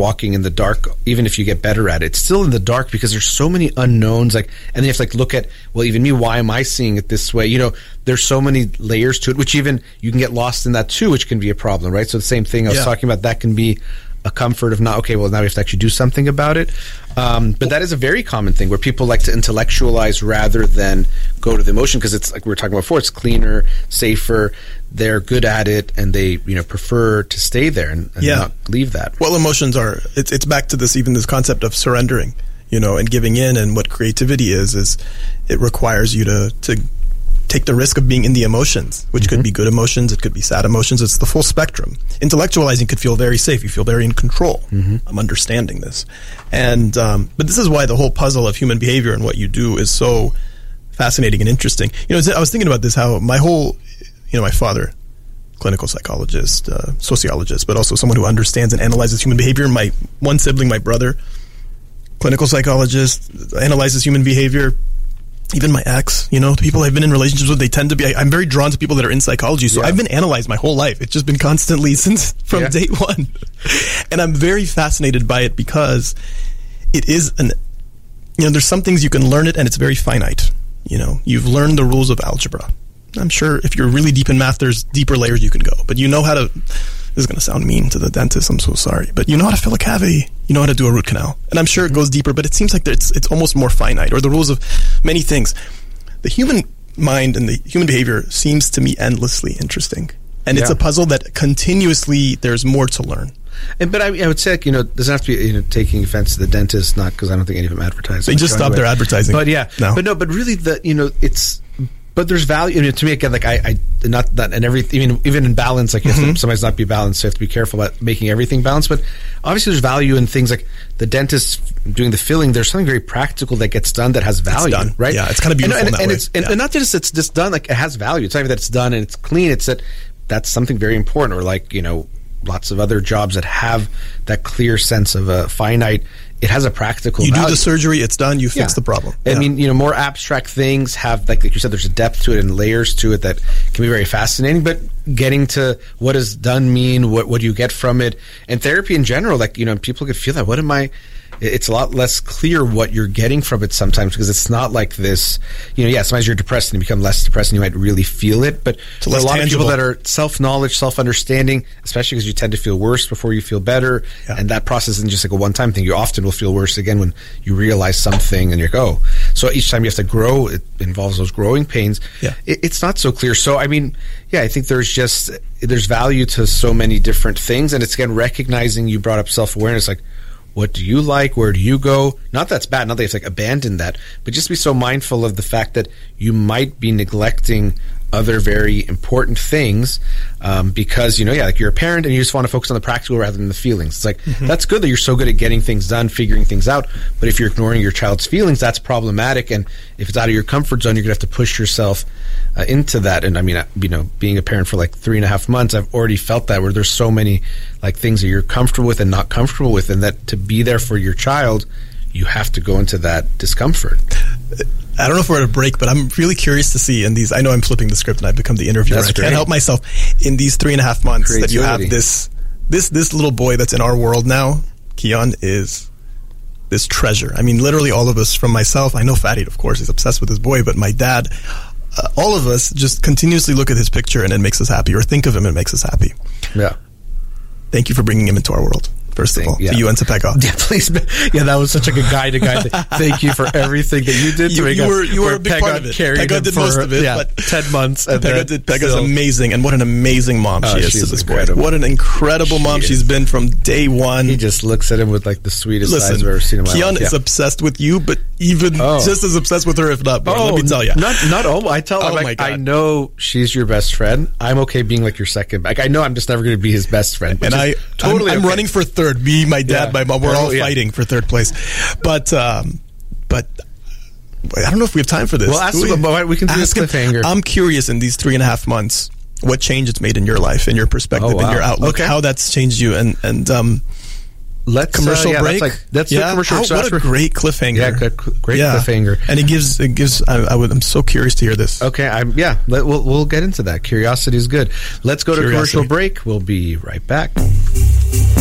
walking in the dark, even if you get better at it. It's still in the dark because there's so many unknowns. Like, and then you have to like look at, well, even me, why am I seeing it this way? You know, there's so many layers to it, which even you can get lost in that too, which can be a problem, right? So the same thing I was talking about, that can be a comfort of not, okay, well, now we have to actually do something about it. But that is a very common thing where people like to intellectualize rather than go to the emotion, because it's like we were talking about before, it's cleaner, safer, they're good at it, and they, you know, prefer to stay there and not leave that. Well, emotions are, it's back to this concept of surrendering, you know, and giving in. And what creativity is it requires you to take the risk of being in the emotions, which could be good emotions, it could be sad emotions. It's the full spectrum. Intellectualizing could feel very safe. You feel very in control. I'm understanding this. And but this is why the whole puzzle of human behavior and what you do is so fascinating and interesting. You know, I was thinking about this, how my whole, you know, my father, clinical psychologist, sociologist, but also someone who understands and analyzes human behavior. My one sibling, my brother, clinical psychologist, analyzes human behavior. Even my ex, you know, the people I've been in relationships with, they tend to be, I'm very drawn to people that are in psychology. So I've been analyzed my whole life. It's just been constantly from day one. And I'm very fascinated by it because it is you know, there's some things you can learn it and it's very finite. You know, you've learned the rules of algebra. I'm sure if you're really deep in math, there's deeper layers you can go. But you know how to, this is going to sound mean to the dentist, I'm so sorry, but you know how to fill a cavity, you know how to do a root canal. And I'm sure it goes deeper, but it seems like it's almost more finite, or the rules of many things. The human mind and the human behavior seems to me endlessly interesting. And it's a puzzle that continuously there's more to learn. But I would say, like, you know, doesn't have to be, you know, taking offense to the dentist, not because I don't think any of them advertise. They just stopped their advertising. But but really you know, but there's value. I mean, to me, again, like I not that and everything, even in balance, like you have to sometimes not be balanced, so you have to be careful about making everything balanced. But obviously, there's value in things like the dentist doing the filling. There's something very practical that gets done that has value, right? Yeah, it's kind of beautiful in that way. And not just it's just done, like it has value. It's not even that it's done and it's clean. It's that's something very important. Or like, you know, lots of other jobs that have that clear sense of a finite. It has a practical value. You do the surgery, it's done, you fix the problem. I mean, you know, more abstract things have, like you said, there's a depth to it and layers to it that can be very fascinating. But getting to what does done mean, what do you get from it, and therapy in general, like, you know, people could feel that. It's a lot less clear what you're getting from it sometimes, because it's not like this, you know, sometimes you're depressed and you become less depressed and you might really feel it, but there are a lot of people that are self-knowledge, self-understanding, especially because you tend to feel worse before you feel better, and that process isn't just like a one-time thing. You often will feel worse again when you realize something and you're like, oh. So each time you have to grow, it involves those growing pains. It's not so clear. So, I mean, I think there's value to so many different things, and it's, again, recognizing, you brought up self-awareness, like, what do you like? Where do you go? Not that's bad. Not that you have to abandon that, but just be so mindful of the fact that you might be neglecting other very important things because, you know, like you're a parent and you just want to focus on the practical rather than the feelings. It's like, that's good that you're so good at getting things done, figuring things out, but if you're ignoring your child's feelings, that's problematic. And if it's out of your comfort zone, you're going to have to push yourself into that. And I mean, you know, being a parent for like 3.5 months, I've already felt that, where there's so many like things that you're comfortable with and not comfortable with, and that to be there for your child, you have to go into that discomfort. I don't know if we're at a break, but I'm really curious to see in these. I know I'm flipping the script and I've become the interviewer. I can't help myself. In these 3.5 months that you have this little boy that's in our world now, Keon, is this treasure. I mean, literally all of us, from myself, I know Farid, of course, is obsessed with his boy, but my dad, all of us just continuously look at his picture and it makes us happy, or think of him and it makes us happy. Yeah. Thank you for bringing him into our world. First of all, to you and to Pega. Yeah, please. Yeah, that was such like a guy-to-guy thing. Thank you for everything that you did. You were a big part of it. Pega did most of it. But 10 months. And Pega's amazing, and what an amazing mom she is to this boy. What an incredible mom she's been from day one. He just looks at him with like the sweetest eyes I've ever seen in my life. Keon is obsessed with you, but even just as obsessed with her, if not more. Let me tell you. Not all. I tell her, like, I know she's your best friend. I'm okay being like your second. Like, I know I'm just never going to be his best friend. And I'm running for third. Me, my dad, my mom, we're all fighting for third place. But I don't know if we have time for this. Well, we can do a cliffhanger. I'm curious, in these 3.5 months, what change it's made in your life, in your perspective, in your outlook, how that's changed you, and let's commercial break. That's the commercial. What a great cliffhanger! Yeah, great cliffhanger. And it gives. I'm so curious to hear this. Okay, we'll get into that. Curiosity is good. Let's go to commercial break. We'll be right back.